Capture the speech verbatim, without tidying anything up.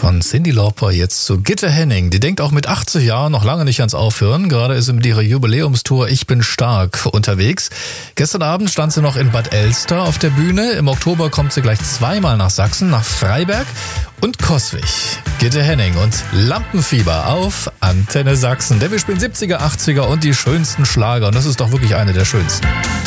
Von Cyndi Lauper jetzt zu Gitte Henning. Die denkt auch mit achtzig Jahren noch lange nicht ans Aufhören. Gerade ist sie mit ihrer Jubiläumstour Ich bin stark unterwegs. Gestern Abend stand sie noch in Bad Elster auf der Bühne. Im Oktober kommt sie gleich zweimal nach Sachsen, nach Freiberg und Coswig. Gitte Henning und Lampenfieber auf Antenne Sachsen. Denn wir spielen siebziger, achtziger und die schönsten Schlager. Und das ist doch wirklich eine der schönsten.